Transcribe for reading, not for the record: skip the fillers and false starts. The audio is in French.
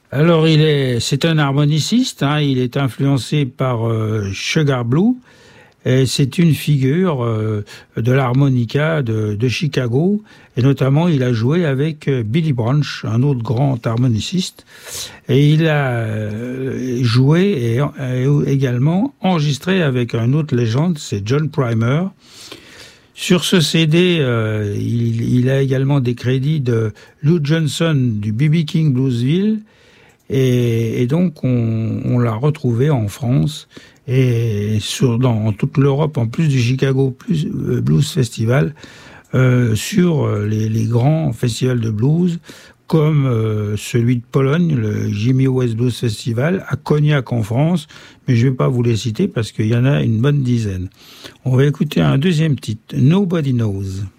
Alors, c'est un harmoniciste, hein, il est influencé par Sugar Blue, et c'est une figure de l'harmonica de Chicago, et notamment il a joué avec Billy Branch, un autre grand harmoniciste, et il a joué et également enregistré avec un autre légende, c'est John Primer. Sur ce CD, il a également des crédits de Lou Johnson du B.B. King Bluesville, et donc on l'a retrouvé en France et dans toute l'Europe, en plus du Chicago Blues Festival, sur les grands festivals de blues, comme celui de Pologne, le Jimmy West Blues Festival, à Cognac en France, mais je ne vais pas vous les citer parce qu'il y en a une bonne dizaine. On va écouter un deuxième titre, Nobody Knows.